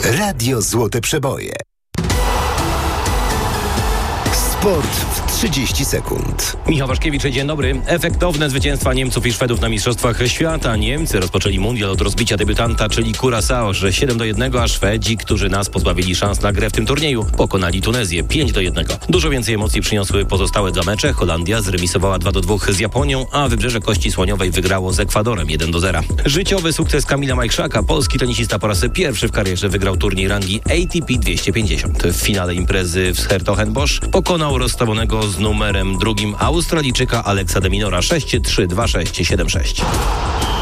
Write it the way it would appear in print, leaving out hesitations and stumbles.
Radio Złote Przeboje. Sport w 30 sekund. Michał Waszkiewicz, dzień dobry. Efektowne zwycięstwa Niemców i Szwedów na Mistrzostwach Świata. Niemcy rozpoczęli mundial od rozbicia debiutanta, czyli Curaçao, że 7-1, a Szwedzi, którzy nas pozbawili szans na grę w tym turnieju, pokonali Tunezję 5-1. Dużo więcej emocji przyniosły pozostałe dwa mecze. Holandia zremisowała 2-2 z Japonią, a Wybrzeże Kości Słoniowej wygrało z Ekwadorem 1-0. Życiowy sukces Kamila Majchrzaka. Polski tenisista po raz pierwszy w karierze wygrał turniej rangi ATP 250. W finale imprezy w 's-Hertogenbosch pokonał rozstawionego z numerem drugim Australijczyka Alexa de Minaura 6-3, 2-6, 7-6.